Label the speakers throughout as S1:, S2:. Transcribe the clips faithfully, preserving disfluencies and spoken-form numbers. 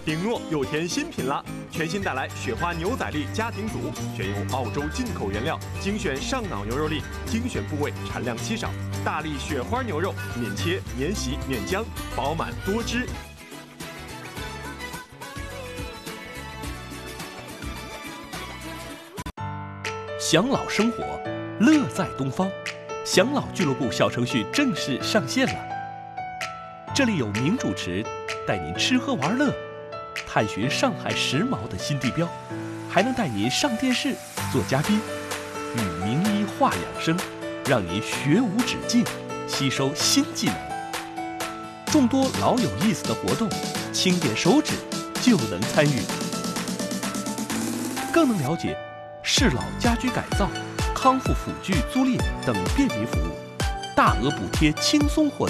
S1: 顶诺又添新品啦！全新带来雪花牛仔粒家庭组，选用澳洲进口原料，精选上脑牛肉粒，精选部位，产量稀少，大粒雪花牛肉，免切、免洗、免浆，饱满多汁。
S2: 享老生活，乐在东方。享老俱乐部小程序正式上线了，这里有名主持带您吃喝玩乐，探寻上海时髦的新地标，还能带您上电视做嘉宾，与名医话养生，让您学无止境，吸收新技能。众多老有意思的活动，轻点手指就能参与，更能了解适老家居改造、康复辅具租赁等便民服务，大额补贴轻松获得。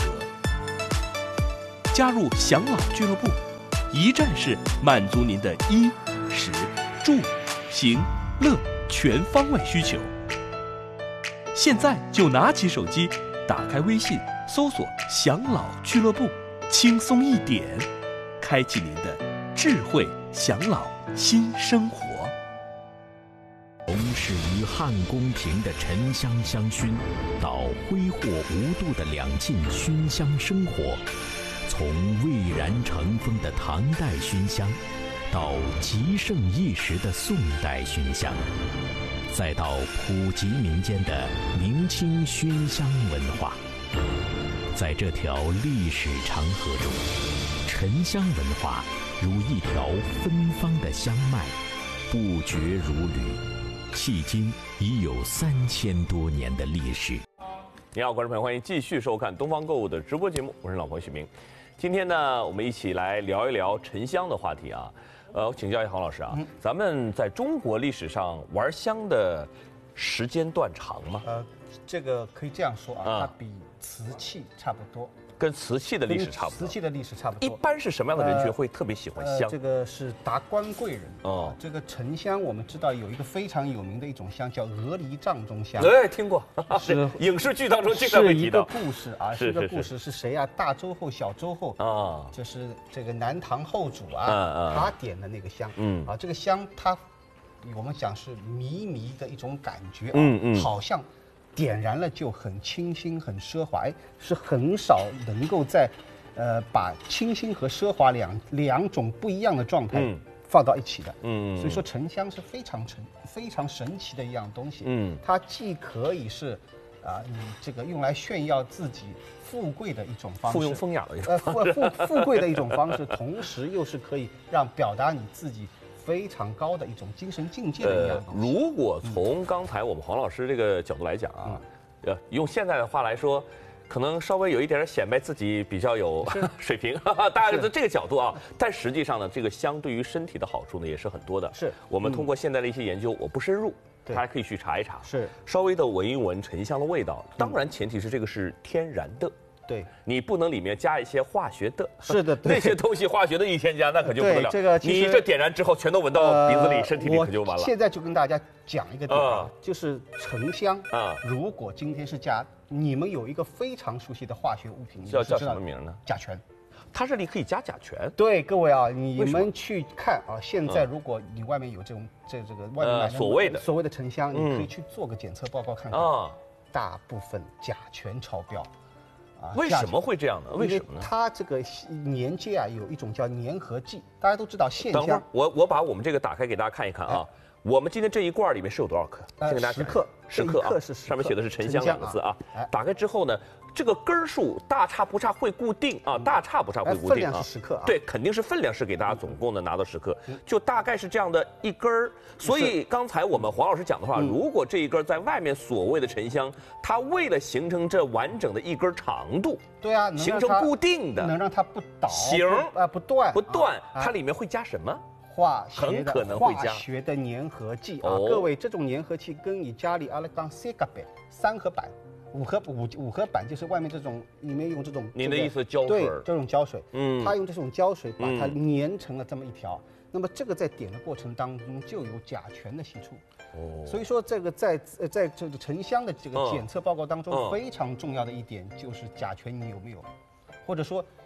S2: 加入享老俱乐部，一站式满足您的衣食住行乐全方位需求。现在就拿起手机，打开微信，搜索享老俱乐部，轻松一点，开启您的智慧享老新生活。
S3: 从始于汉宫廷的沉香香薰，到挥霍无度的两晋熏香生活，从蔚然成风的唐代熏香，到极盛一时的宋代熏香，再到普及民间的明清熏香文化，在这条历史长河中，沉香文化如一条芬芳的香脉，不绝如缕。迄今已有三千多年的历史。
S4: 你好，观众朋友，欢迎继续收看东方购物的直播节目，我是老朋友许明。今天呢，我们一起来聊一聊沉香的话题啊。呃，我请教一下黄老师啊，嗯、咱们在中国历史上玩香的时间段长吗？
S5: 呃，这个可以这样说啊，嗯、它比瓷器差不多。
S4: 跟瓷器的历史差不多，
S5: 瓷器的历史差不多。
S4: 一般是什么样的人群会特别喜欢香？
S5: 呃呃、这个是达官贵人哦。这个沉香，我们知道有一个非常有名的一种香，叫鹅梨帐中香。
S4: 哎，听过，是影视剧当中经常会提到。
S5: 是一个故事啊，是一个故事，是谁啊？大周后、小周后啊，就是这个南唐后主啊，他点的那个香。嗯啊，这个香它，我们讲是迷迷的一种感觉啊，嗯嗯，好像。点燃了就很清新、很奢华，哎，是很少能够在，呃，把清新和奢华两两种不一样的状态放到一起的。嗯，所以说沉香是非常神、非常神奇的一样东西。嗯，它既可以是，啊、呃，你这个用来炫耀自己富贵的一种方式，
S4: 附庸风雅的一种
S5: 呃富富富贵的一种方式，同时又是可以让表达你自己。非常高的一种精神境界的一样东西。
S4: 呃、如果从刚才我们黄老师这个角度来讲啊，嗯、呃，用现在的话来说，可能稍微有一点显摆自己比较有水平，大概是这个角度啊。但实际上呢，这个香对于身体的好处呢也是很多的。
S5: 是
S4: 我们通过现在的一些研究，我不深入，大家可以去查一查。
S5: 是
S4: 稍微的闻一闻沉香的味道，当然前提是这个是天然的。
S5: 对，
S4: 你不能里面加一些化学的，
S5: 是的，
S4: 那些东西化学的一添加，那可就不得了。
S5: 这个
S4: 你这点燃之后，全都闻到鼻子里、呃、身体里，可就完了。
S5: 现在就跟大家讲一个地方，呃、就是沉香啊。呃、如果今天是加，你们有一个非常熟悉的化学物品，
S4: 叫叫什么名呢？
S5: 甲醛。
S4: 它这里可以加甲醛。
S5: 对，各位啊，你们去看啊，现在如果你外面有这种这这个外面买的
S4: 所谓的
S5: 所谓的沉香，你可以去做个检测报告看看啊，大部分甲醛超标。
S4: 为什么会这样呢？为什么呢？
S5: 它这个年阶啊，有一种叫粘合剂，大家都知道线香。
S4: 等会儿，我我把我们这个打开给大家看一看啊。哎、我们今天这一罐里面是有多少克？
S5: 呃，
S4: 先给大家
S5: 十克，
S4: 十克啊，
S5: 是
S4: 上面写的是沉香两个字啊。啊打开之后呢，这个根数大差不差会固定啊，大差不差会固定啊。分
S5: 量是十克啊。
S4: 对，肯定是分量是给大家总共的拿到十克，就大概是这样的一根儿。所以刚才我们黄老师讲的话，如果这一根在外面所谓的沉香，它为了形成这完整的一根长度，
S5: 对啊，
S4: 形成固定的，
S5: 能让它不倒
S4: 形
S5: 啊不断
S4: 不断，它里面会加什么？
S5: 化学
S4: 很
S5: 的
S4: 可能会加
S5: 化学的粘合剂啊，各位，这种粘合剂跟你家里阿拉讲三个板、三合板、五合五五合板，就是外面这种里面用这种，
S4: 您的意思胶水？
S5: 对，这种胶水，嗯，他用这种胶水把它粘成了这么一条。那么这个在点的过程当中就有甲醛的析出，哦，所以说这个在呃在这个沉香的这个检测报告当中非常重要的一点就是甲醛你有没有，或者说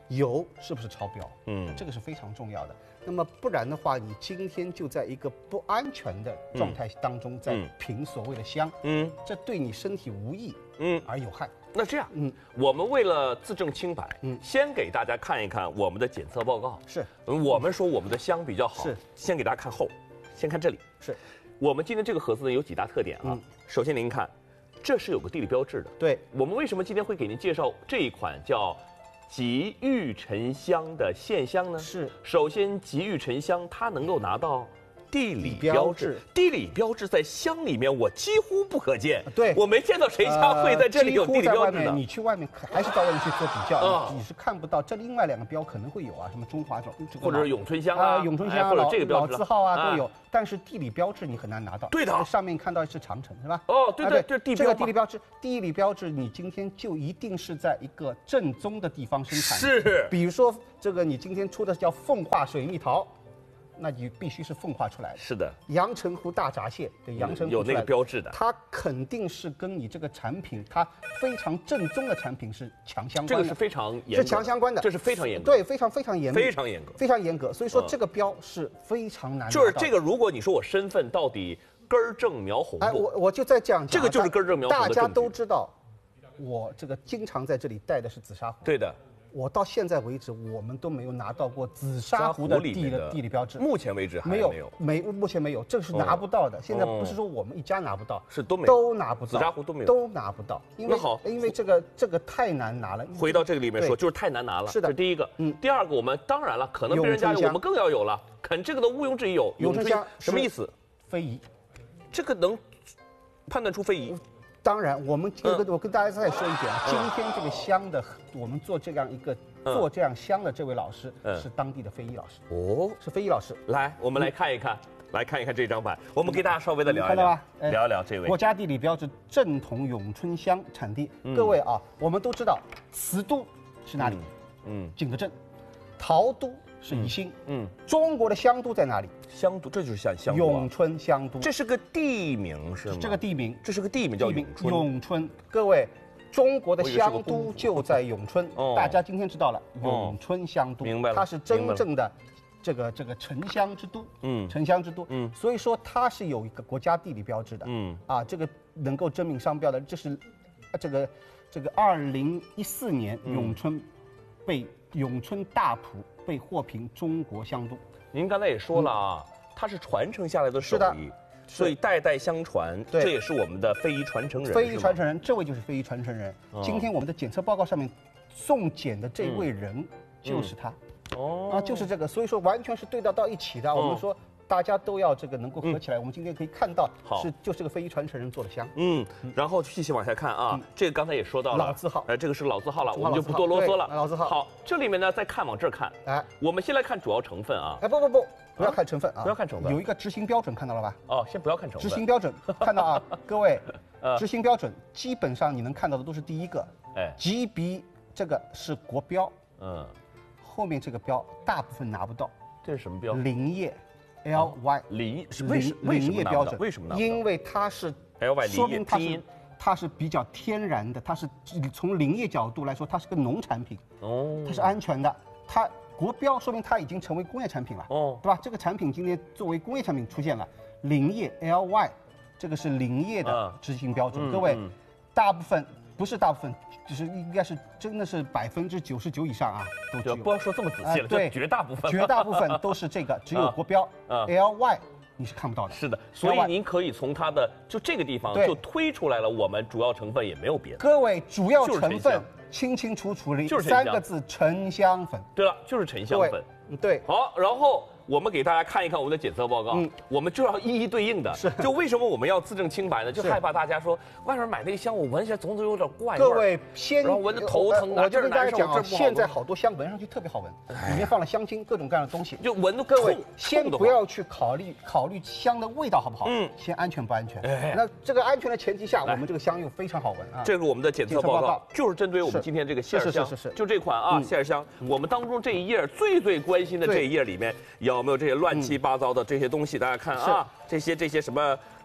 S5: 油是不是超标？嗯，这个是非常重要的。那么不然的话，你今天就在一个不安全的状态当中，在品所谓的香，嗯，这对你身体无益，嗯，而有害。
S4: 那这样，嗯，我们为了自证清白，嗯，先给大家看一看我们的检测报告。
S5: 是，
S4: 我们说我们的香比较好，
S5: 是，
S4: 先给大家看后，先看这里。
S5: 是，
S4: 我们今天这个盒子呢有几大特点啊。嗯、首先您看，这是有个地理标志的。
S5: 对，
S4: 我们为什么今天会给您介绍这一款叫极遇沉香的线香呢？
S5: 是，
S4: 首先极遇沉香它能够拿到地理标志，地理标志在香里面我几乎不可见。
S5: 对，
S4: 我没见到谁家会在这里有地理标志的。
S5: 你去外面还是到外面去做比较，你是看不到。这另外两个标可能会有啊，什么中华种，
S4: 或者是咏春香啊，
S5: 咏春香
S4: 或者这个标志
S5: 老字号啊都有。但是地理标志你很难拿到。
S4: 对的，
S5: 上面看到是长城是吧？
S4: 哦，对对对，
S5: 这个地理标志，地理标志你今天就一定是在一个正宗的地方生产。
S4: 是，
S5: 比如说这个你今天出的叫奉化水蜜桃。那你必须是奉化出来的。
S4: 是的，
S5: 阳澄湖大闸蟹，对，阳澄湖
S4: 有那个标志的，
S5: 它肯定是跟你这个产品，它非常正宗的产品是强相关的。
S4: 这个是非常严格，
S5: 是强相关的，
S4: 这是非常严格，
S5: 对，非常非常严格，
S4: 非常严格，
S5: 非常严格。所以说这个标是非常难。
S4: 就是这个，如果你说我身份到底根正苗红，
S5: 哎，我我就在讲，
S4: 这个就是根正苗红的。
S5: 大家都知道，我这个经常在这里带的是紫砂壶。
S4: 对的。
S5: 我到现在为止，我们都没有拿到过紫砂壶的地的地理标志。
S4: 目前为止还
S5: 没有，
S4: 没有，
S5: 没，目前没有，这个是拿不到的。现在不是说我们一家拿不到，
S4: 是都没
S5: 都拿不到，
S4: 紫砂壶都没有，
S5: 都拿不到。因为好，因为这个这个太难拿了。
S4: 回到这个里面说，就是太难拿了。
S5: 是的，
S4: 这是第一个。嗯，第二个，我们当然了，可能别人家有，我们更要有了。肯这个的毋庸置疑有。
S5: 咏春香
S4: 什么意思？
S5: 非遗，
S4: 这个能判断出非遗。
S5: 当然，我们这个我跟大家再说一点，今天这个香的，我们做这样一个做这样香的这位老师是当地的非遗老师哦，是非遗老师。
S4: 来，我们来看一看，来看一看这张牌，我们给大家稍微的聊一聊，聊一聊这位
S5: 国家地理标志正统咏春香产地。各位啊，我们都知道瓷都是哪里？嗯，景德镇。陶都是宜兴。嗯，中国的香都在哪里？
S4: 香都，这就是像香都。
S5: 咏春香都，
S4: 这是个地名是吗？
S5: 这个地名，
S4: 这是个地名叫咏春。
S5: 咏春，各位，中国的香都就在咏春。大家今天知道了，咏春香都，
S4: 明白了，
S5: 它是真正的这个这个沉香之都。嗯，沉香之都。嗯，所以说它是有一个国家地理标志的。嗯，啊，这个能够证明商标的，这是这个这个二零一四年咏春被咏春大埔被获评中国香都。
S4: 您刚才也说了啊，它是传承下来的手艺，所以代代相传。这也是我们的非遗传承人。
S5: 非遗传承人，这位就是非遗传承人。今天我们的检测报告上面送检的这位人就是他。哦，啊，就是这个，所以说完全是对照到一起的。我们说大家都要这个能够合起来。我们今天可以看到，是就是个非遗传承人做的香。嗯，
S4: 然后细细往下看啊，这个刚才也说到了
S5: 老字号，
S4: 哎，这个是老字号了，我们就不多啰嗦了。
S5: 老字号。
S4: 好，这里面呢再看往这儿看，哎，我们先来看主要成分啊。
S5: 哎，不不不，不要看成分啊，
S4: 不要看成分，
S5: 有一个执行标准看到了吧？
S4: 哦，先不要看成分。
S5: 执行标准看到啊，各位，执行标准基本上你能看到的都是第一个，哎 ，G B 这个是国标，嗯，后面这个标大部分拿不到。
S4: 这是什么标？
S5: 林业。L Y
S4: 林林
S5: 林业标准，
S4: 为什么呢？
S5: 因为它是
S4: L Y
S5: 说明它是它是比较天然的，它是从林业角度来说，它是个农产品，哦，它是安全的。它国标说明它已经成为工业产品了，哦，对吧？这个产品今天作为工业产品出现了，林业 L Y 这个是林业的执行标准。各位，大部分不是大部分。就是应该是真的是百分之九十九以上啊，都只有。
S4: 不要说这么仔细了，对，绝大部分，
S5: 绝大部分都是这个，只有国标 L Y 你是看不到的。
S4: 是的，所以您可以从它的就这个地方就推出来了，我们主要成分也没有别的。
S5: 各位，主要成分清清楚楚的三个字：沉香粉。
S4: 对了，就是沉香粉。
S5: 对。
S4: 好，然后我们给大家看一看我们的检测报告，嗯，我们就要一一对应的。
S5: 是，
S4: 就为什么我们要自证清白呢？就害怕大家说外面买那个香，我闻起来总总有点怪味。
S5: 各位先，
S4: 然后闻着头疼啊，
S5: 我就跟大家讲啊，现在
S4: 好
S5: 多香闻上去特别好闻，里面放了香精，各种各样的东西，
S4: 就闻的
S5: 各位先不要去考虑考虑香的味道好不好？嗯，先安全不安全？哎，那这个安全的前提下，我们这个香又非常好闻啊。
S4: 这是我们的检测报告，就是针对我们今天这个线儿香，
S5: 是是是，
S4: 就这款啊线儿香，我们当中这一页最最关心的这一页里面有没有这些乱七八糟的这些东西？大家看啊，这些这些什么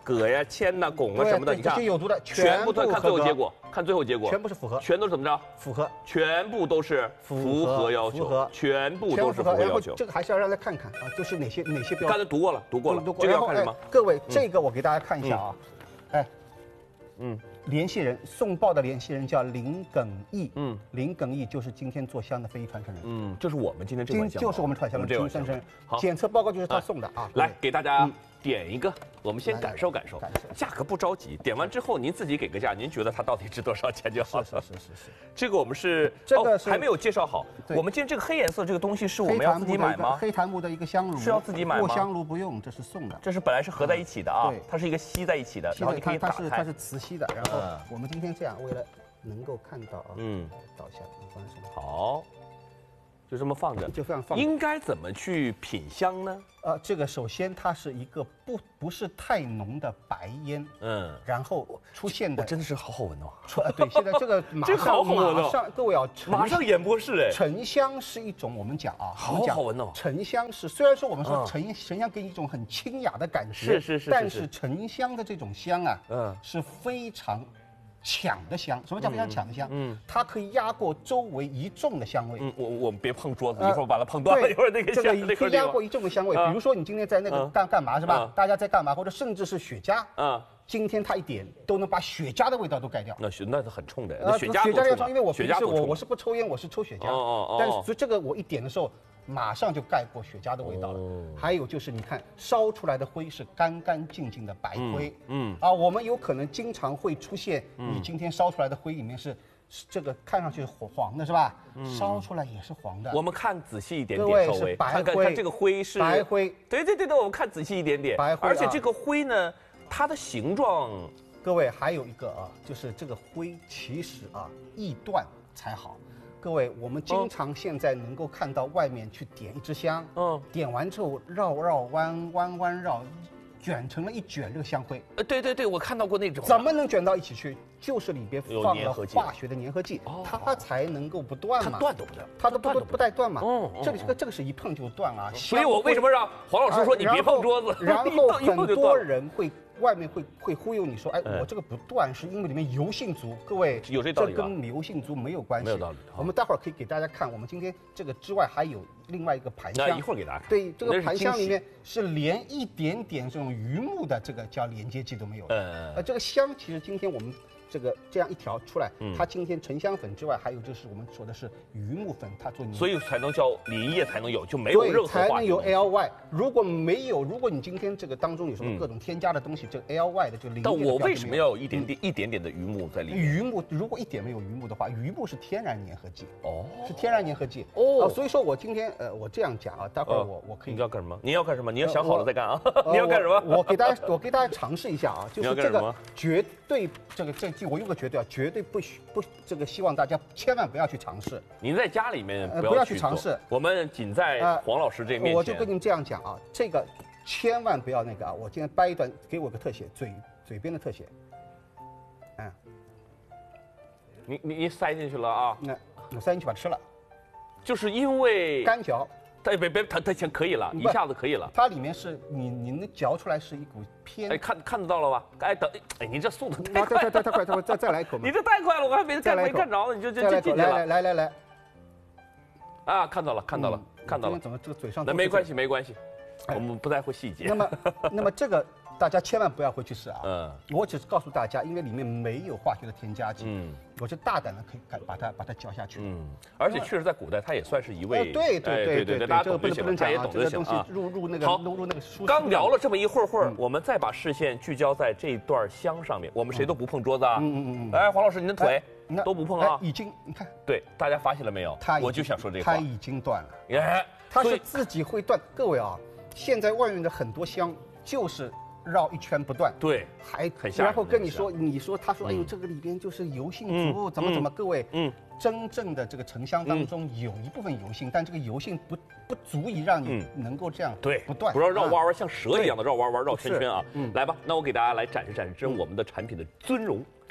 S4: 铬呀、铅呐、汞啊什么的，你看
S5: 这些有毒的
S4: 全部都看最后结果，看最后结果，
S5: 全部是符合，
S4: 全都是怎么着？
S5: 符合，
S4: 全部都是符合要求，
S5: 符合，
S4: 全部都是符合要求。
S5: 这个还是要让大家看看啊，就是哪些哪些标准。
S4: 刚才读过了，读过了，
S5: 读
S4: 这个要看什么？
S5: 各位，这个我给大家看一下啊，哎，嗯。联系人送报的联系人叫林耿义，嗯，林耿义就是今天做香的非遗传承人，
S4: 嗯，就是我们今天这款香，
S5: 就是我们传香的非遗传承人。
S4: 好，
S5: 检测报告就是他送的啊。
S4: 来给大家点一个，我们先感受感受，价格不着急，点完之后您自己给个价，您觉得它到底值多少钱就好了。
S5: 是是是是。
S4: 这个我们是
S5: 这个
S4: 还没有介绍好，我们今天这个黑颜色这个东西是我们要自己买吗？
S5: 黑檀木的一个香炉
S4: 是要自己买吗？
S5: 过香炉不用，这是送的。
S4: 这是本来是合在一起的啊，它是一个吸在一起的，然后你可以打开。
S5: 它是它是磁吸的，然后我们今天。这样，为了能够看到啊，嗯，倒下，放什么？
S4: 好，就这么放着，
S5: 就这样放。
S4: 应该怎么去品香呢？
S5: 呃，这个首先它是一个不不是太浓的白烟，嗯，然后出现的
S4: 真的是好好闻哦。
S5: 出呃对，现在这个马上马上各位啊，
S4: 马上演播室哎。
S5: 沉香是一种我们讲啊，
S4: 好好闻哦。
S5: 沉香是虽然说我们说沉沉香给你一种很清雅的感觉，
S4: 是是是，
S5: 但是沉香的这种香啊，嗯，是非常。抢的香，什么叫非常抢的香？嗯，它可以压过周围一众的香味。
S4: 嗯，我我们别碰桌子，一会儿把它碰断了，一会儿那个香
S5: 那个可以压过一众的香味。比如说你今天在那个干干嘛是吧？大家在干嘛，或者甚至是雪茄啊，今天它一点都能把雪茄的味道都盖掉。
S4: 那雪那是很冲的，那雪茄
S5: 雪茄要冲，因为我
S4: 雪茄
S5: 我我是不抽烟，我是抽雪茄。哦哦哦。但是所以这个我一点的时候。马上就盖过雪茄的味道了。哦、还有就是，你看烧出来的灰是干干净净的白灰。嗯, 嗯啊，我们有可能经常会出现，你今天烧出来的灰里面是，是这个看上去是黄的，是吧？嗯，烧出来也是黄的。
S4: 我们看仔细一点点，稍微看看看这个灰是
S5: 白灰。
S4: 对对对对，我们看仔细一点点。
S5: 白灰、啊，
S4: 而且这个灰呢，它的形状，
S5: 各位还有一个啊，就是这个灰其实啊易断才好。各位，我们经常现在能够看到外面去点一支香，嗯，点完之后绕绕弯弯弯绕，卷成了一卷这个香灰。
S4: 呃，对对对，我看到过那种。
S5: 怎么能卷到一起去？就是里边放了化学的粘合剂，它才能够不断嘛。
S4: 它断都不断，
S5: 它都不不带断嘛。嗯，这个这个这个是一碰就断啊。
S4: 所以我为什么让黄老师说你别碰桌子？
S5: 然后很多人会。外面会会忽悠你说，哎，我这个不断是因为里面油性足。各位，
S4: 有这道理，
S5: 这跟油性足没有关系。
S4: 没有道理。
S5: 我们待会儿可以给大家看，我们今天这个之外还有另外一个盘香。
S4: 那一会儿给大家看。
S5: 对，这个盘香里面是连一点点这种榆木的这个叫连接剂都没有的。呃，呃，这个香其实今天我们。这个这样一条出来，嗯、它今天沉香粉之外，还有就是我们说的是榆木粉，它做，
S4: 所以才能叫林业才能有，就没有任何
S5: 才能有 L Y。如果没有，如果你今天这个当中有什么各种添加的东西，嗯、这个 L Y 的这个林业。
S4: 但我为什么要有一点点、嗯、一点点的榆木在里面？
S5: 榆木如果一点没有榆木的话，榆木是天然粘合剂哦，是天然粘合剂哦、呃。所以说我今天呃，我这样讲啊，待会儿我、呃、我可以。
S4: 你要干什么？您要干什么？你要想好了再干啊！呃、你要干什么？
S5: 我, 我给大家我给大家尝试一下啊，就是这个绝对这个这个我用个绝对啊。绝对不许不这个，希望大家千万不要去尝试。
S4: 您在家里面不要,
S5: 不要去尝试，
S4: 我们仅在黄老师这面前、呃。
S5: 我就跟您这样讲啊，这个千万不要那个啊！我今天掰一段，给我个特写，嘴嘴边的特写。嗯，
S4: 你你你塞进去了啊？
S5: 那我塞进去把它吃了，
S4: 就是因为
S5: 干嚼。
S4: 它别别它它先可以了，一下子可以了。
S5: 它里面是你你能嚼出来是一股偏。
S4: 哎，看看得到了吧？哎，等哎，你这速度太快，
S5: 太太太快，再再再来一口。
S4: 你这太快了，我还没干没干着呢，你就就就进去了。
S5: 来来来来来，
S4: 啊，看到了看到了看到了。
S5: 怎么这个嘴上？
S4: 那没关系没关系，我们不在乎细节。
S5: 那么那么这个。大家千万不要回去试啊！嗯，我只是告诉大家，因为里面没有化学的添加剂，嗯，我就大胆的可以把它把它嚼下去。嗯，
S4: 而且确实在古代，它也算是一味。
S5: 对对对对对，
S4: 大家懂就行了，他也懂就行啊。
S5: 入入那个入入那个书。
S4: 刚聊了这么一会儿会儿，我们再把视线聚焦在这段香上面，我们谁都不碰桌子啊！嗯嗯嗯。哎，黄老师，你的腿都不碰啊！
S5: 已经，你看，
S4: 对，大家发现了没有？我就想说这
S5: 话，它已经断了。哎，它是自己会断。各位啊，现在外面的很多香就是。绕一圈不断，
S4: 对，
S5: 还然后跟你说，你说他说，哎呦，这个里边就是油性足，怎么怎么？各位，嗯，真正的这个沉香当中有一部分油性，但这个油性不不足以让你能够这样
S4: 对
S5: 不断，
S4: 不要绕弯弯，像蛇一样的绕弯弯绕圈圈啊。来吧，那我给大家来展示展示，这是我们的产品的尊容。
S5: 好，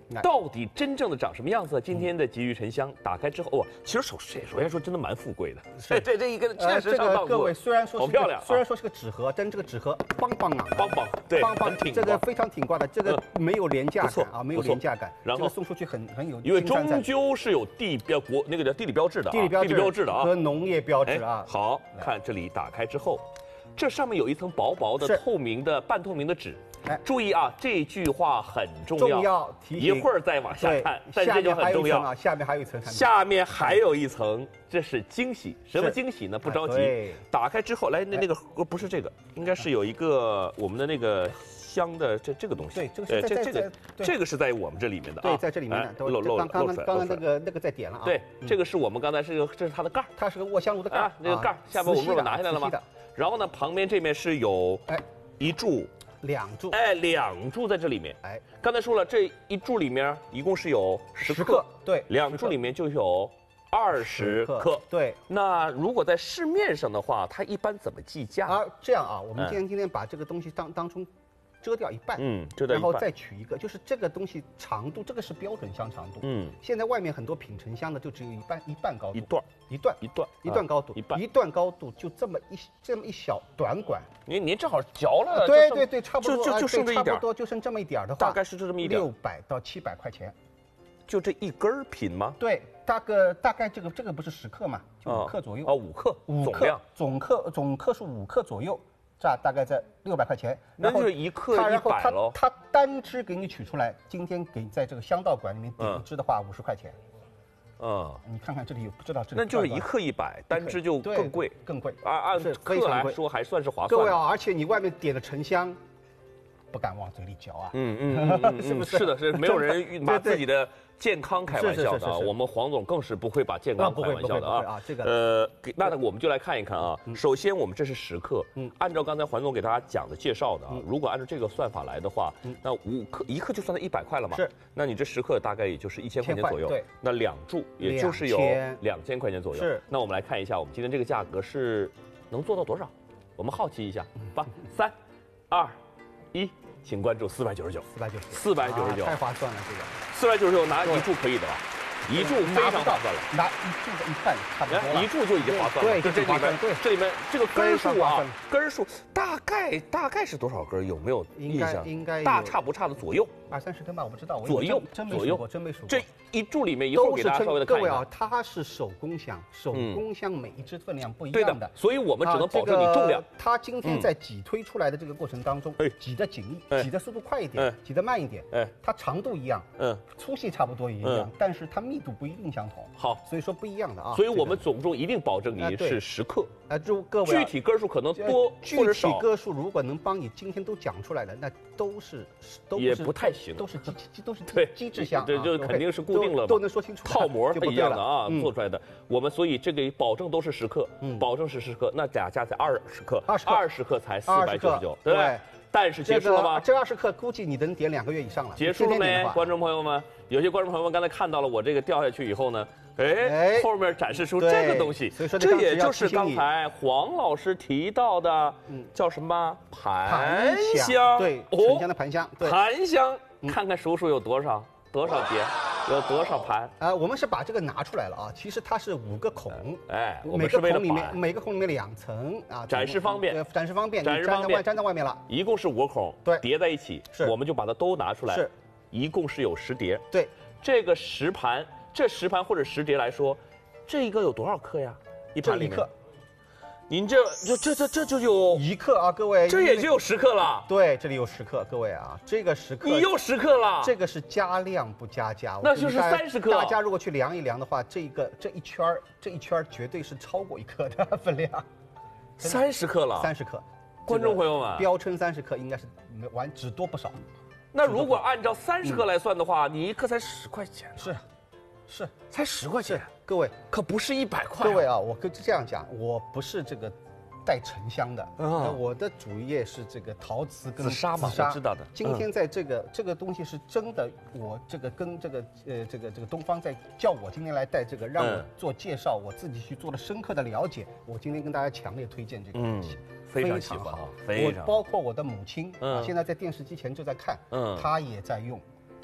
S4: 到底真正的长什么样子？今天的鲫鱼沉香打开之后，哇，其实首首先说真的蛮富贵的。
S5: 是，
S4: 这这一个确实上档次。
S5: 各位虽然说
S4: 好漂亮，
S5: 虽然说是个纸盒，但这个纸盒邦邦啊，
S4: 邦邦，对，
S5: 邦邦，这个非常挺挂的，这个没有廉价感啊，没有廉价感。
S4: 然后
S5: 送出去很很有，
S4: 因为终究是有地标国那个叫地理标志的，
S5: 地理标
S4: 地理标志的啊，
S5: 和农业标志啊。
S4: 好看，这里打开之后。这上面有一层薄薄的透明的半透明的纸，哎，注意啊，这句话很重要。
S5: 重要，
S4: 一会儿再往下看，但这就很重要
S5: 啊。下面还有一层，
S4: 下面还有一层，这是惊喜。什么惊喜呢？不着急，打开之后，来，那那个不是这个，应该是有一个我们的那个香的这这个东西。
S5: 对，这个这
S4: 这个这个是在我们这里面的啊。
S5: 对，在这里面的
S4: 都露露
S5: 刚刚刚刚那个那个在点了啊。
S4: 对，这个是我们刚才是个，这是它的盖儿，
S5: 它是个卧香炉的盖
S4: 儿，那个盖儿下面我们不是拿下来了吗？然后呢，旁边这面是有哎一柱、
S5: 两柱，
S4: 哎两柱在这里面。哎，刚才说了，这一柱里面一共是有十克，
S5: 对，
S4: 两柱里面就有二十克，
S5: 对。
S4: 那如果在市面上的话，它一般怎么计价？
S5: 啊，这样啊，我们今天今天把这个东西当当中遮掉一半，
S4: 嗯，遮掉一半，
S5: 然后再取一个，就是这个东西长度，这个是标准香长度，嗯，现在外面很多品沉香的就只有一半一半高度，
S4: 一段
S5: 一段
S4: 一段
S5: 一段高度，
S4: 一半
S5: 一段高度就这么一这么一小短管，
S4: 您您正好嚼了，
S5: 对对对，差不多
S4: 就就就剩这一点，
S5: 差不多就剩这么一点的话，
S4: 大概是这么一点，
S5: 六百到七百块钱，
S4: 就这一根品吗？
S5: 对，大概大概这个这个不是十克嘛，就五克左右，
S4: 哦，五克，
S5: 五克总克总克数五克左右。这大概在六百块钱，
S4: 那就是一克一百喽。
S5: 它单支给你取出来，今天给在这个香道馆里面点一支的话，五十块钱。嗯，你看看这里有不知道这里。
S4: 那就是一克一百，单支就更贵，
S5: 更贵。
S4: 按按克来说还算是划算。
S5: 各位啊，而且你外面点的沉香，不敢往嘴里嚼啊。
S4: 嗯嗯嗯，是不是？是的，是没有人把自己的健康开玩笑的啊。我们黄总更是不会把健康开玩笑的啊。
S5: 这个
S4: 呃，那我们就来看一看啊。首先，我们这是十克，嗯，按照刚才黄总给大家讲的介绍的啊，如果按照这个算法来的话，那五克一克就算在一百块了嘛。
S5: 是。
S4: 那你这十克大概也就是一千块钱左右。
S5: 对。
S4: 那两注也就是有两千块钱左右。
S5: 是。
S4: 那我们来看一下，我们今天这个价格是能做到多少？我们好奇一下。八、三、二、一。请关注四百九十九，
S5: 四百九十九，
S4: 四百九十九，
S5: 太划算了，这个
S4: 四百九十九拿一注可以的吧？一注非常划算了，
S5: 拿一注的一半差不多，
S4: 一注就已经划算了。
S5: 对，
S4: 这里面，
S5: 对，
S4: 这里面这个根数啊，根数大概大概是多少根？有没有印象？
S5: 应该
S4: 大差不差的左右，
S5: 二三十根吧，我不知道。
S4: 左右，
S5: 真没数过，真没数过。
S4: 这一注里面一会儿给大家稍微的看一下。
S5: 各位啊，它是手工香，手工香每一支分量不一样的，
S4: 所以我们只能保证你重量。
S5: 它今天在挤推出来的这个过程当中，挤的紧密，挤的速度快一点，挤的慢一点，哎，它长度一样，嗯，粗细差不多也一样，但是它密度不一定相同。
S4: 好，
S5: 所以说不一样的啊。
S4: 所以我们总重一定保证你是十克。
S5: 啊，就各位
S4: 具体根数可能多或者少。
S5: 具体根数如果能帮你今天都讲出来了，那都是都
S4: 也不太行，
S5: 都是机机都是
S4: 对
S5: 机制香，
S4: 这就肯定是固定了，
S5: 都能说清楚。
S4: 泡沫它一样的啊，做出来的。我们所以这个保证都是十克，保证是十克，那俩加才二十克，
S5: 二十
S4: 二十克才四百九十九，对不对？但是结束了吗？
S5: 这二十克估计你能点两个月以上了。
S4: 结束了没，观众朋友们？有些观众朋友们刚才看到了我这个掉下去以后呢，哎，后面展示出这个东西，这也就是刚才黄老师提到的，叫什么盘香？
S5: 对，沉香的盘香。
S4: 盘香，看看数数有多少，多少节，有多少盘？
S5: 呃，我们是把这个拿出来了啊，其实它是五个孔，
S4: 哎，
S5: 每个孔里面每个孔里面两层啊，
S4: 展示方便，
S5: 展示方便，
S4: 展示方便，
S5: 粘在外面了，
S4: 一共是五个孔，
S5: 对，
S4: 叠在一起，
S5: 是，
S4: 我们就把它都拿出来，
S5: 是，
S4: 一共是有十碟，
S5: 对，
S4: 这个十盘。这十盘或者十碟来说，这一个有多少克呀？一盘里面，您这这这这这就有
S5: 一克啊，各位，
S4: 这也就有十克了。
S5: 对，这里有十克，各位啊，这个十克，
S4: 你又十克了。
S5: 这个是加量不加价，
S4: 那就是三十克。
S5: 大家如果去量一量的话，这一个这一圈儿这一圈儿绝对是超过一克的分量，
S4: 三十克了，
S5: 三十克。
S4: 观众朋友们，
S5: 标称三十克应该是没完只多不少。
S4: 那如果按照三十克来算的话，你一克才十块钱。
S5: 是。是，
S4: 才十块钱，
S5: 各位
S4: 可不是一百块。
S5: 各位啊，我跟这样讲，我不是这个带沉香的，嗯，我的主业是这个陶瓷跟
S4: 紫砂嘛，我知道的。
S5: 今天在这个这个东西是真的，我这个跟这个呃这个这个东方在叫我今天来带这个，让我做介绍，我自己去做了深刻的了解。我今天跟大家强烈推荐这个东西，
S4: 非常喜欢，
S5: 我包括我的母亲，嗯，现在在电视机前就在看，嗯，她也在用。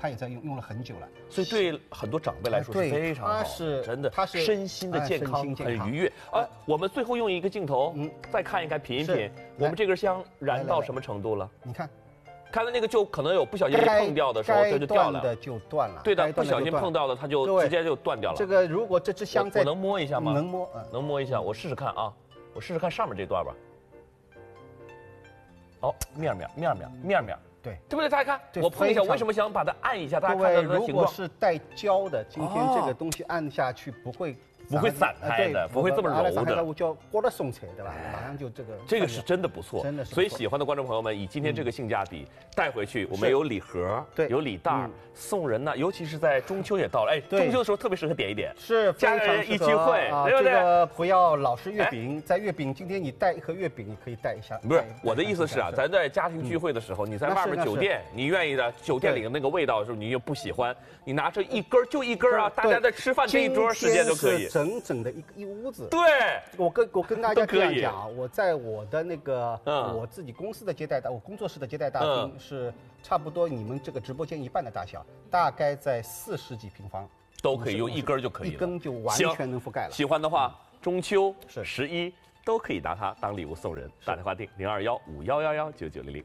S5: 他也在用，用了很久了。
S4: 所以对很多长辈来说是非常好，
S5: 他是
S4: 真的，
S5: 他是
S4: 身心的健康很愉悦。啊，我们最后用一个镜头，嗯，再看一看，品一品，我们这根香燃到什么程度了？
S5: 你看。
S4: 看到那个就可能有不小心碰掉的时候，它就掉了。
S5: 的就断了。
S4: 对的，不小心碰到了，它就直接就断掉了。
S5: 这个如果这支香在，
S4: 我能摸一下吗？
S5: 能摸，
S4: 能摸一下，我试试看啊，我试试看上面这段吧。哦，面面面面面面，
S5: 对，
S4: 对不对？大家看，我碰一下，为什么想把它按一下？大家看到它的形状。
S5: 如果是带胶的，今天这个东西按下去不会。
S4: 不会散开的，不会这么柔的。
S5: 我叫锅的松菜，对吧？马上就这个。
S4: 这个是真的不错，
S5: 真的是。
S4: 所以喜欢的观众朋友们，以今天这个性价比带回去，我们有礼盒，
S5: 对，
S4: 有礼袋送人呢。尤其是在中秋也到了，哎，中秋的时候特别适合点一点，
S5: 是
S4: 家人一聚会，对不对？
S5: 这个不要老是月饼，在月饼今天你带一盒月饼，你可以带一下。
S4: 不是我的意思是啊，咱在家庭聚会的时候，你在外面酒店，你愿意的酒店里的那个味道的时候，你又不喜欢，你拿着一根就一根啊，大家在吃饭这一桌时间就可以。
S5: 整整的一个。一屋子，
S4: 对，
S5: 我跟我跟大家这样讲啊，我在我的那个、嗯、我自己公司的接待大，我工作室的接待大厅、嗯、是差不多你们这个直播间一半的大小，大概在四十几平方，
S4: 都可以用一根就可以了，
S5: 一根就完全能覆盖了。
S4: 喜欢的话，中秋是十一都可以拿它当礼物送人，打电话订零二幺五幺幺幺九九零零。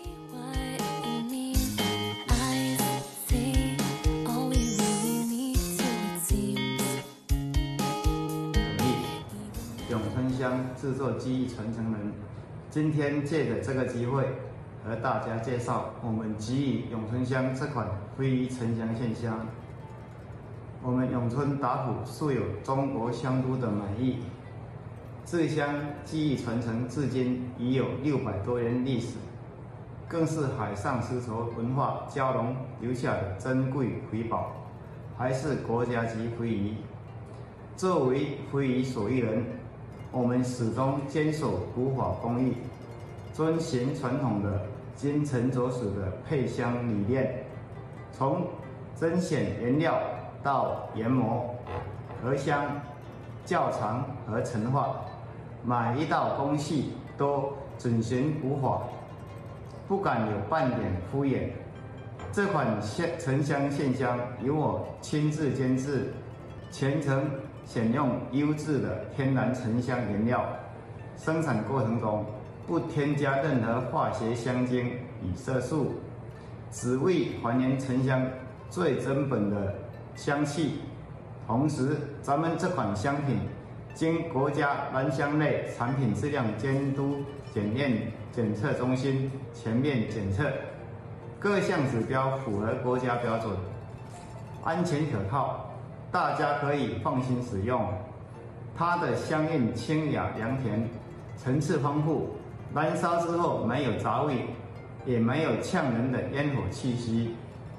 S6: 永春香制作技艺传承人，今天借着这个机会，和大家介绍我们给予永春香这款非遗沉香线香。我们永春打虎素有中国香都的美誉，制香技艺传承至今已有六百多年历史，更是海上丝绸文化交融留下的珍贵瑰宝，还是国家级非遗。作为非遗手艺人，我们始终坚守古法工艺，遵循传统的精诚着实的配香理念，从甄选原料到研磨、合香、窖藏和陈化，每一道工序都遵循古法，不敢有半点敷衍。这款沉香线香由我亲自监制，全程选用优质的天然沉香原料，生产过程中不添加任何化学香精与色素，只为还原沉香最根本的香气。同时，咱们这款香品经国家兰香类产品质量监督检验检测中心全面检测，各项指标符合国家标准，安全可靠。大家可以放心使用，它的香韵清雅良甜，层次丰富，燃烧之后没有杂味，也没有呛人的烟火气息。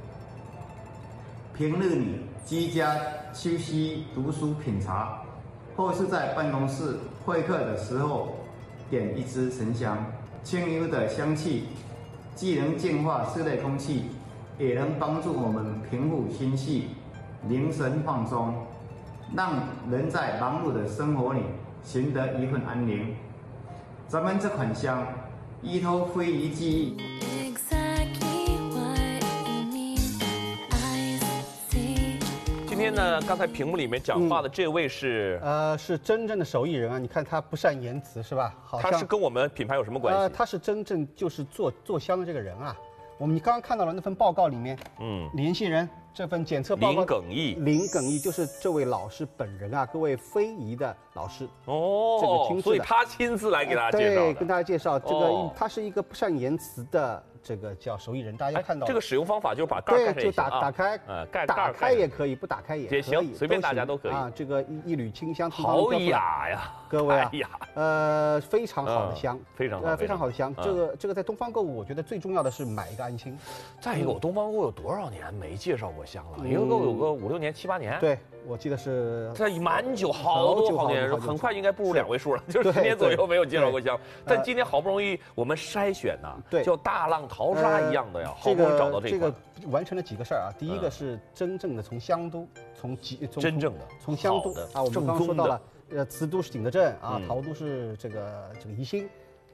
S6: 平日里居家休息、读书、品茶，或是在办公室会客的时候，点一支沉香，清幽的香气，既能净化室内空气，也能帮助我们平复心绪。凝神放松，让人在忙碌的生活里寻得一份安宁。咱们这款香依托非遗技艺。
S4: 今天呢，刚才屏幕里面讲话的这位是、
S5: 嗯、呃，是真正的手艺人啊！你看他不善言辞是吧？好像
S4: 他是跟我们品牌有什么关系？呃，
S5: 他是真正就是做做香的这个人啊。我们你刚刚看到了那份报告里面，嗯，联系人这份检测报告，
S4: 林耿毅，
S5: 林耿毅就是这位老师本人啊，各位非遗的老师
S4: 哦，
S5: 这个亲自的，
S4: 所以他亲自来给大家介绍、
S5: 呃、对，跟大家介绍这个、哦，他是一个不善言辞的这个叫手艺人，大家看到、
S4: 哎、这个使用方法就是把盖盖
S5: 对，就打打开，
S4: 呃，盖
S5: 打开也可以，不打开也可以，
S4: 行，随便大家都可以
S5: 啊。这个一一缕清香，
S4: 好雅呀，
S5: 各位啊，
S4: 哎呀，
S5: 呃，非常好的香，
S4: 嗯、非常好，
S5: 呃，非常好的香。这个这个在东方购物，我觉得最重要的是买一个安心。
S4: 再一个，我东方购物有多少年没介绍过香了？应该有个五六年、七八年。
S5: 对，我记得是
S4: 这蛮久，好多好年，很快应该步入两位数了，就是十年左右没有介绍过香。但今天好不容易我们筛选呐，
S5: 对，
S4: 叫大浪淘沙一样的呀，好不容易找到这
S5: 个。这个完成了几个事儿啊，第一个是真正的从香都，从集
S4: 真正的
S5: 从香都啊，我们刚刚说到了，呃，瓷都是景德镇啊，陶都是这个这个宜兴。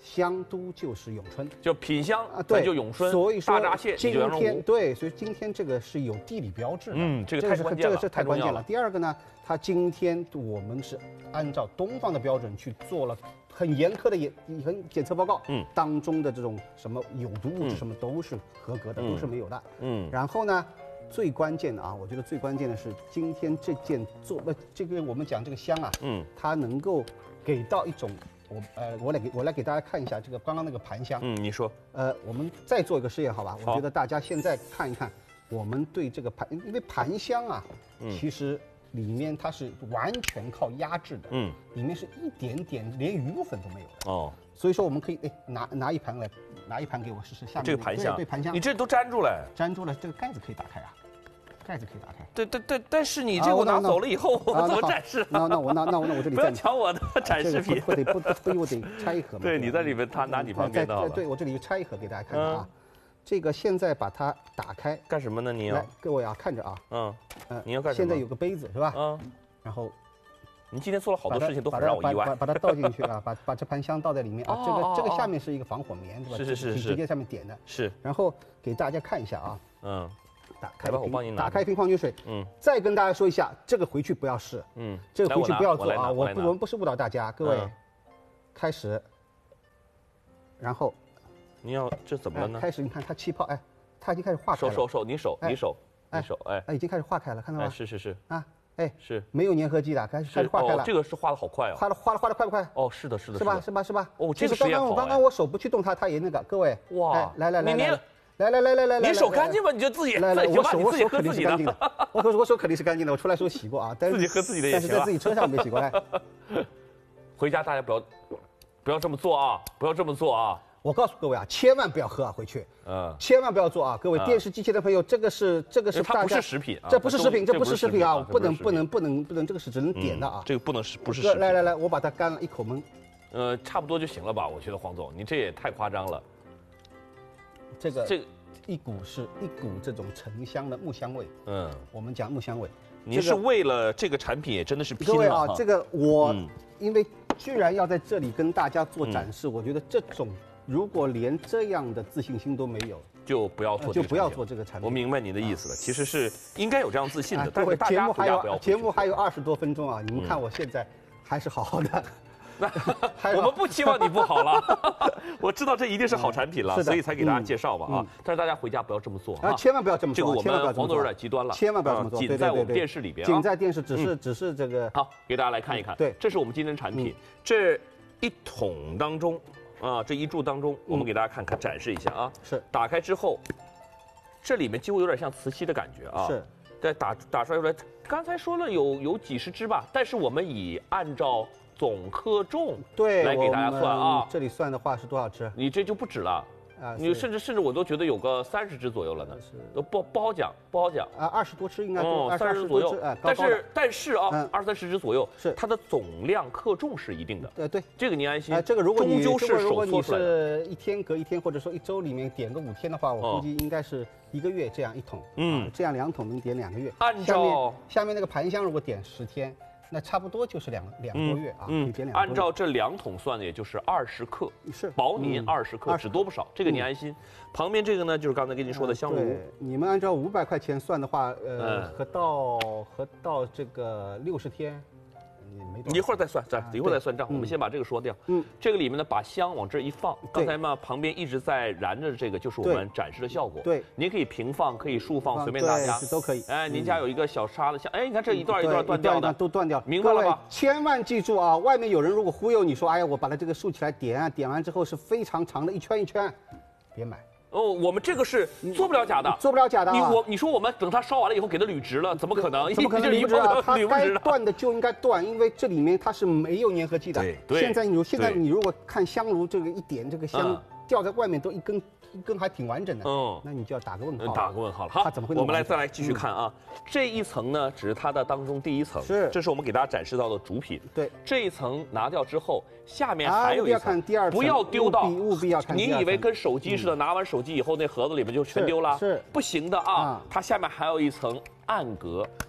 S5: 香都就是永春，
S4: 就品香
S5: 啊，对，
S4: 就永春，
S5: 所以说
S4: 大闸蟹
S5: 今天对，所以今天这个是有地理标志的，
S4: 嗯，这个太关键了，
S5: 这个是太关键
S4: 了。
S5: 第二个呢，它今天我们是按照东方的标准去做了很严苛的检很检测报告，嗯，当中的这种什么有毒物质什么都是合格的，都是没有的，嗯，然后呢。最关键的啊，我觉得最关键的是今天这件做呃，这个我们讲这个香啊，嗯，它能够给到一种我呃，我来给我来给大家看一下这个刚刚那个盘香，
S4: 嗯，你说，
S5: 呃，我们再做一个实验，好吧？我觉得大家现在看一看，我们对这个盘，因为盘香啊，嗯、其实里面它是完全靠压制的，嗯，里面是一点点连余部分都没有的哦，所以说我们可以哎拿拿一盘来，拿一盘给我试试，下面
S4: 这个盘香，
S5: 对盘香，
S4: 你这都粘住了，
S5: 粘住了，这个盖子可以打开啊。盖子可以打开。
S4: 对对对，但是你这我拿走了以后，我怎么展示？
S5: 那那我那那我那我这里
S4: 不要抢我的展示品。
S5: 不得不不我得拆一盒嘛。
S4: 对，你在里面，他拿你旁边的。
S5: 对，我这里拆一盒给大家看看啊。这个现在把它打开
S4: 干什么呢？你要
S5: 各位啊，看着啊。
S4: 嗯嗯，你要干什
S5: 么？现在有个杯子是吧？嗯。然后，
S4: 你今天做了好多事情都很让我意外。
S5: 把把它倒进去啊，把把这盘香倒在里面啊。这个这个下面是一个防火棉，对吧？
S4: 是是是是。
S5: 直接上面点的。
S4: 是。
S5: 然后给大家看一下啊。嗯。打开
S4: 我帮你拿。
S5: 打开一瓶矿泉水。嗯。再跟大家说一下，这个回去不要试。嗯。这个回去不要做啊！我我们不是误导大家，各位。开始。然后。
S4: 你要这怎么了呢？
S5: 开始，你看它气泡，哎，它已经开始化开了。
S4: 手手手，你手你手你手，哎，
S5: 哎，已经开始化开了，看到吗？
S4: 是是是。
S5: 啊，哎，
S4: 是
S5: 没有粘合剂的，开始开始化开了。
S4: 这个是化的好快哦。
S5: 化的化的化的快不快？
S4: 哦，是的，是的，
S5: 是吧？是吧？是吧？
S4: 哦，这个
S5: 刚刚我刚刚我手不去动它，它也那个。各位，哇，来来来，
S4: 你你
S5: 来来来来来来，
S4: 你手干净吗？你就自己
S5: 来来，我手我
S4: 手
S5: 肯定是干净的，我我我手肯定是干净的，我出来时候洗过啊，但是
S4: 自己喝自己的也行。
S5: 但是在自己车上没洗过来。
S4: 回家大家不要不要这么做啊！不要这么做啊！
S5: 我告诉各位啊，千万不要喝啊，回去，嗯，千万不要做啊，各位电视机前的朋友，这个是这个是
S4: 它不是食品，
S5: 这不是食品，这不是食品啊，不能不能不能不能，这个是只能点的啊，
S4: 这个不能是不是食品。
S5: 来来来，我把它干了一口闷，
S4: 呃，差不多就行了吧？我觉得黄总，你这也太夸张了。
S5: 这个这个一股是一股这种沉香的木香味，嗯，我们讲木香味。
S4: 你是为了这个产品也真的是拼了。
S5: 各位啊，这个我因为居然要在这里跟大家做展示，我觉得这种。如果连这样的自信心都没有，
S4: 就不要做，
S5: 就不要做这个产品。
S4: 我明白你的意思了，其实是应该有这样自信的。
S5: 各位，节目还有节目还有二十多分钟啊，你们看我现在还是好好的。
S4: 那我们不期望你不好了，我知道这一定是好产品了，所以才给大家介绍嘛啊。但是大家回家不要这么做啊，
S5: 千万不要这么做。
S4: 这个我们黄总有点极端了，
S5: 千万不要这么做。
S4: 仅在我们电视里边，
S5: 仅在电视，只是只是这个。
S4: 好，给大家来看一看。
S5: 对，
S4: 这是我们今天产品，这一桶当中。啊，这一柱当中，我们给大家看看展示一下啊。
S5: 是，
S4: 打开之后，这里面几乎有点像瓷器的感觉啊。
S5: 是，
S4: 对，打打出来，刚才说了有有几十只吧，但是我们以按照总克重
S5: 对
S4: 来给大家算啊。
S5: 这里算的话是多少只？
S4: 你这就不止了。啊，你甚至甚至我都觉得有个三十只左右了呢，都不不好讲，不好讲
S5: 啊，二十多只应该多，
S4: 三十左右，但是但是啊，二三十只左右，
S5: 是
S4: 它的总量克重是一定的，
S5: 对对，
S4: 这个您安心。
S5: 这个如果你
S4: 终究是手
S5: 搓出来的，一天隔一天，或者说一周里面点个五天的话，我估计应该是一个月这样一桶，嗯，这样两桶能点两个月。
S4: 按照
S5: 下面那个盘香，如果点十天。那差不多就是两两个多月啊，嗯，
S4: 按照这两桶算的，也就是二十克，
S5: 是
S4: 薄您二十克，只多不少，这个您安心。旁边这个呢，就是刚才跟您说的香炉，
S5: 你们按照五百块钱算的话，呃，合到合到这个六十天。
S4: 一会儿再算，再一会儿再算账。我们先把这个说掉。嗯，这个里面呢，把香往这一放，刚才嘛旁边一直在燃着，这个就是我们展示的效果。
S5: 对，
S4: 您可以平放，可以竖放，随便大家
S5: 都可以。
S4: 哎，您家有一个小沙子香，哎，你看这一段一段断掉的，
S5: 都断掉，
S4: 明白了吧？
S5: 千万记住啊，外面有人如果忽悠你说，哎呀，我把它这个竖起来点啊，点完之后是非常长的一圈一圈，别买。
S4: 哦，我们这个是做不了假的，
S5: 做不了假的、啊。
S4: 你我你说我们等它烧完了以后给它铝直了，怎么可能？
S5: 怎么可能铝不直啊？它该断的就应该断，因为这里面它是没有粘合剂的。
S4: 对对。
S5: 现在你现在你如果看香炉这个一点，这个香掉在外面都一根一根还挺完整的。嗯。那你就要打个问号。
S4: 打个问号了。好，
S5: 它怎么会？
S4: 我们来再来继续看啊，这一层呢只是它的当中第一层，
S5: 是，
S4: 这是我们给大家展示到的主品。
S5: 对。
S4: 这一层拿掉之后。下面还有一层，不要丢到，
S5: 务必要看。
S4: 你以为跟手机似的，拿完手机以后那盒子里面就全丢了？
S5: 是，
S4: 不行的啊！它下面还有一层暗格，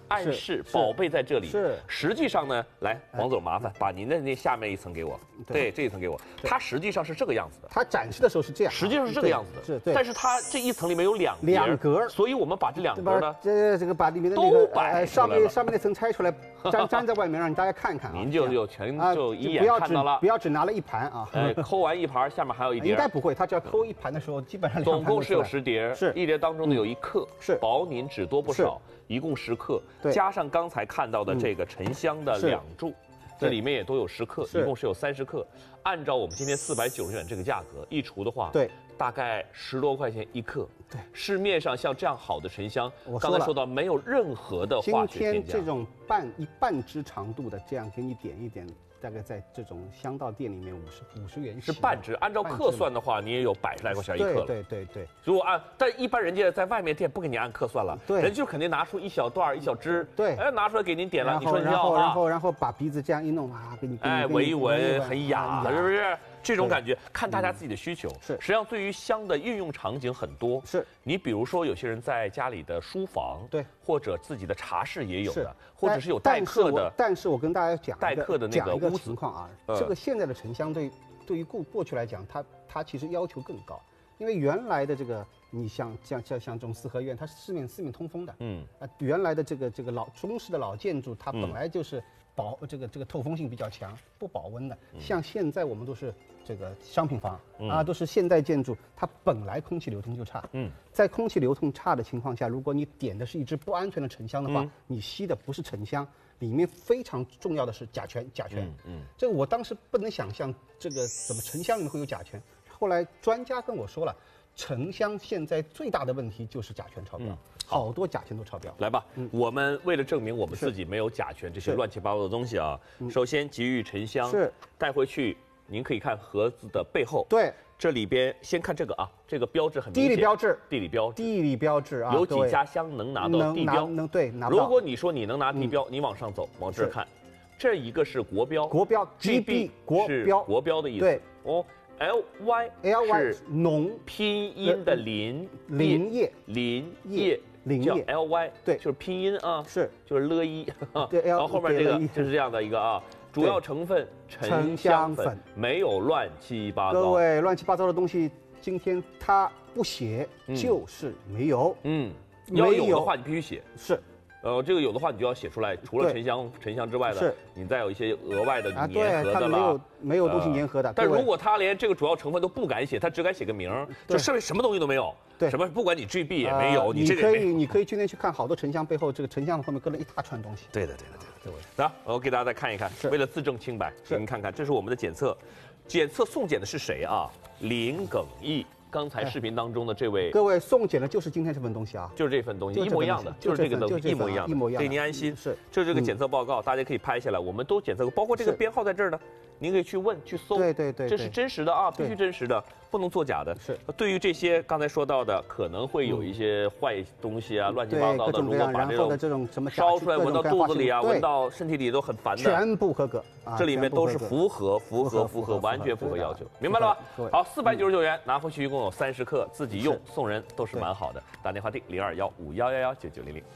S4: 暗示宝贝在这里。
S5: 是，
S4: 实际上呢，来，王总麻烦把您的那下面一层给我，对，这一层给我。它实际上是这个样子的。
S5: 它展示的时候是这样，
S4: 实际上是这个样子的。
S5: 是，对。
S4: 但是它这一层里面有两
S5: 两格，
S4: 所以我们把这两格呢，
S5: 这这个把里面的那个呃上面上面那层拆出来，粘粘在外面，让大家看看啊。
S4: 您就就全就一眼看到了，
S5: 不要只拿了一盘啊。
S4: 哎，抠完一盘，下面还有一碟。
S5: 应该不会，他只要抠一盘的时候，基本上
S4: 总共是有十碟，
S5: 是
S4: 一碟当中呢有一克，
S5: 是
S4: 薄宁纸多不少，一共十克，加上刚才看到的这个沉香的两柱，这里面也都有十克，一共是有三十克。按照我们今天四百九十元这个价格一除的话，
S5: 对，
S4: 大概十多块钱一克。
S5: 对，
S4: 市面上像这样好的沉香，刚才说到没有任何的化学添加。
S5: 今天这种半一半支长度的，这样给你点一点。大概在这种香道店里面五十五十元
S4: 是半支，按照克算的话，你也有百十来块钱一克了。
S5: 对对对对。
S4: 如果按，但一般人家在外面店不给你按克算了，
S5: 对，
S4: 人就肯定拿出一小段一小支，
S5: 对，
S4: 哎，拿出来给您点了，你说你
S5: 要
S4: 啊，
S5: 然后然后把鼻子这样一弄啊，给你
S4: 哎闻一闻，很雅，是不是？这种感觉，看大家自己的需求。
S5: 是，
S4: 实际上对于香的运用场景很多。
S5: 是，
S4: 你比如说有些人在家里的书房，
S5: 对，
S4: 或者自己的茶室也有的，或者是有待客的。
S5: 但是我跟大家讲
S4: 待客的那个
S5: 一个情况啊，这个现在的沉香对对于过过去来讲，它它其实要求更高，因为原来的这个你像像像像这种四合院，它是四面四面通风的，嗯，啊原来的这个这个老中式的老建筑，它本来就是保这个这个透风性比较强，不保温的。像现在我们都是这个商品房啊，都是现代建筑，它本来空气流通就差。嗯，在空气流通差的情况下，如果你点的是一支不安全的沉香的话，嗯、你吸的不是沉香，里面非常重要的是甲醛。甲醛，嗯，嗯这个我当时不能想象，这个怎么沉香里面会有甲醛。后来专家跟我说了，沉香现在最大的问题就是甲醛超标。嗯好多甲醛都超标。
S4: 来吧，嗯、我们为了证明我们自己没有甲醛这些乱七八糟的东西啊，首先吉玉沉香
S5: 是
S4: 带回去，您可以看盒子的背后。
S5: 对，
S4: 这里边先看这个啊，这个标志很明显。
S5: 地理标志。
S4: 地理标志。
S5: 地理标志啊。
S4: 有几家香能拿到地标？
S5: 能对拿不到。
S4: 如果你说你能拿地标，你往上走，往这儿看，这一个是国标。
S5: 国标 G B 国标
S4: 国标的意思。
S5: 对
S4: 哦。L Y
S5: L Y
S4: 是
S5: 农
S4: 拼音的林
S5: 林业
S4: 林业
S5: 林业
S4: L Y
S5: 对，
S4: 就是拼音啊，
S5: 是
S4: 就是了一，
S5: 对，
S4: 然后后面这个就是这样的一个啊，主要成分沉香粉，没有乱七八糟。
S5: 各位乱七八糟的东西，今天它不写就是没有，
S4: 嗯，要有的话你必须写，
S5: 是。
S4: 呃，这个有的话你就要写出来，除了沉香沉香之外的，你再有一些额外的粘合的
S5: 了。没有没有东西粘合的。
S4: 但如果他连这个主要成分都不敢写，他只敢写个名儿，就剩下什么东西都没有。
S5: 对，
S4: 什么不管你 G B 也没有，你这
S5: 个可以你可以今天去看好多沉香背后，这个沉香后面搁了一大串东西。
S4: 对的对的对的对的。来，我给大家再看一看，为了自证清白，给您看看，这是我们的检测，检测送检的是谁啊？林耿毅。刚才视频当中的这位，
S5: 各位送检的就是今天这份东西啊，
S4: 就是这份东西，一模一样的，就是这个东西，一模一样，
S5: 一模一样，
S4: 给您安心。
S5: 是，
S4: 就是这个检测报告，大家可以拍下来，我们都检测过，包括这个编号在这儿呢，您可以去问去搜，
S5: 对对对，
S4: 这是真实的啊，必须真实的，不能作假的。
S5: 是，
S4: 对于这些刚才说到的，可能会有一些坏东西啊，乱七八糟的，如果把
S5: 这种什么
S4: 烧出来闻到肚子里啊，闻到身体里都很烦的，
S5: 全部合格，
S4: 这里面都是符合符合符合完全符合要求，明白了吧？好，四百九十九元拿回去一共有三十克，自己用送人都是蛮好的。打电话订零二幺五幺幺幺九九零零。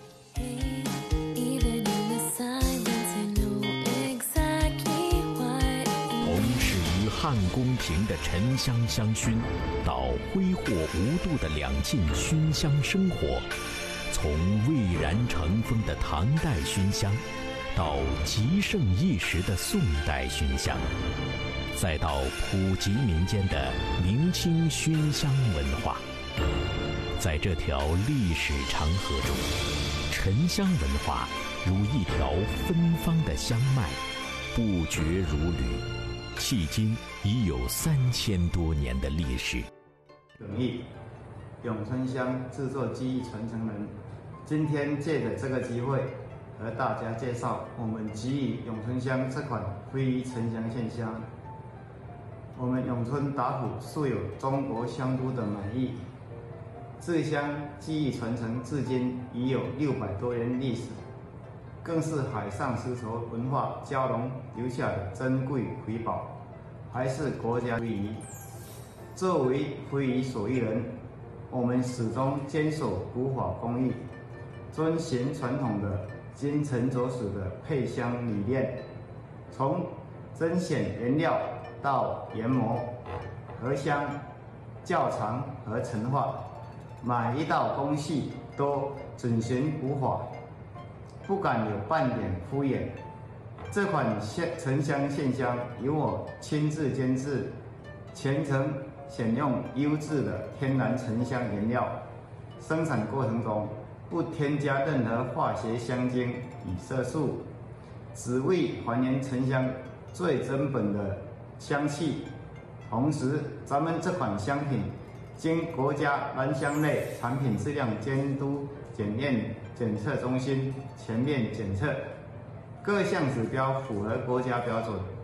S3: 汉宫廷的沉香香薰，到挥霍无度的两晋熏香生活，从蔚然成风的唐代熏香，到极盛一时的宋代熏香，再到普及民间的明清熏香文化。在这条历史长河中，沉香文化如一条芬芳的香脉，不绝如缕。迄今已有三千多年的历史。
S6: 耿毅，咏春香制作技艺传承人，今天借着这个机会，和大家介绍我们吉宇咏春香这款非遗沉香线香。我们咏春打虎素有中国香都的美誉，制香技艺传承至今已有六百多年历史，更是海上丝绸文化交融留下的珍贵瑰宝，还是国家非遗。作为非遗手艺人，我们始终坚守古法工艺，遵循传统的精诚所属的配香理念，从甄选原料到研磨、合香、窖藏和陈化，每一道工序都准循古法，不敢有半点敷衍。这款沉香线香由我亲自监制，全程选用优质的天然沉香原料，生产过程中不添加任何化学香精与色素，只为还原沉香最根本的香气。同时，咱们这款香品经国家兰香类产品质量监督检验检测中心全面检测，各项指标符合国家标准。